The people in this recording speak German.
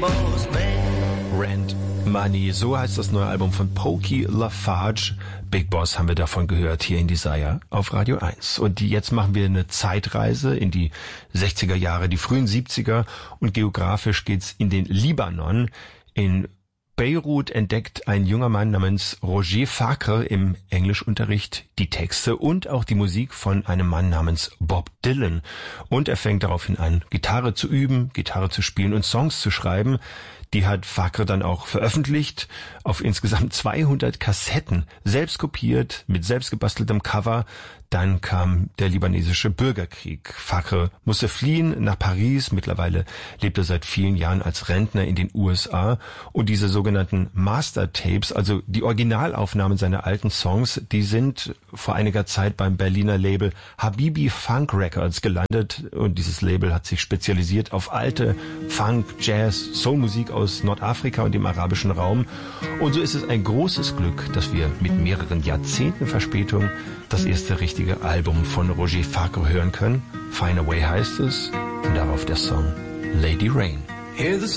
boss man. Rent Money, so heißt das neue Album von Pokey LaFarge. Big Boss haben wir davon gehört hier in Desire auf Radio 1. Und jetzt machen wir eine Zeitreise in die 60er Jahre, die frühen 70er und geografisch geht's in den Libanon. In Beirut entdeckt ein junger Mann namens Roger Facre im Englischunterricht die Texte und auch die Musik von einem Mann namens Bob Dylan. Und er fängt daraufhin an, Gitarre zu üben, Gitarre zu spielen und Songs zu schreiben. Die hat Facre dann auch veröffentlicht auf insgesamt 200 Kassetten, selbst kopiert, mit selbst gebasteltem Cover. Dann kam der libanesische Bürgerkrieg. Facre musste fliehen nach Paris. Mittlerweile lebt er seit vielen Jahren als Rentner in den USA. Und diese sogenannten Master-Tapes, also die Originalaufnahmen seiner alten Songs, die sind vor einiger Zeit beim Berliner Label Habibi Funk Records gelandet. Und dieses Label hat sich spezialisiert auf alte Funk, Jazz, Soulmusik aus Nordafrika und dem arabischen Raum. Und so ist es ein großes Glück, dass wir mit mehreren Jahrzehnten Verspätung das erste richtige Album von Roger Facre hören können. Find a Way heißt es und darauf der Song Lady Rain.